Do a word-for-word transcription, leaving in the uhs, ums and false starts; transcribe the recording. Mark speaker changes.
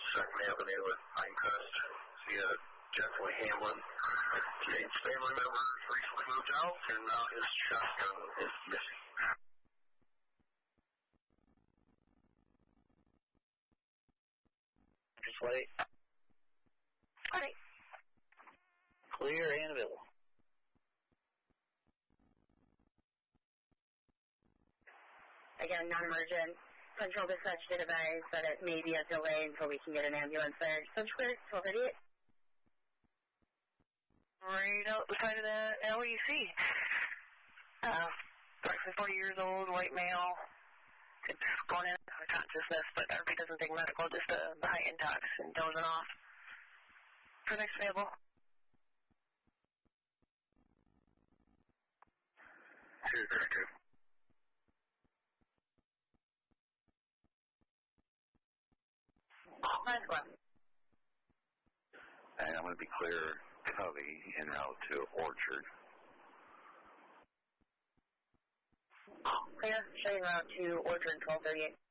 Speaker 1: Second Avenue at Pinecrest. See uh, Jeffrey Hamlin. James family members recently moved out, and now his shotgun is missing.
Speaker 2: Just wait.
Speaker 3: All right.
Speaker 2: Clear and available.
Speaker 3: Again, non-emergent. Central dispatch did advise that it may be a delay until we can get an ambulance there. Central clear, twelve thirty-eight.
Speaker 4: Right outside of the L E C. Uh, approximately forty years old, white male. It's going in unconsciousness, but everybody doesn't think medical, just a high intox and dozing off. For next available.
Speaker 1: two thirty-two.
Speaker 3: Last one.
Speaker 5: And I'm going to be clear Covey en route to Orchard.
Speaker 3: Clear, showing route to Orchard twelve thirty-eight.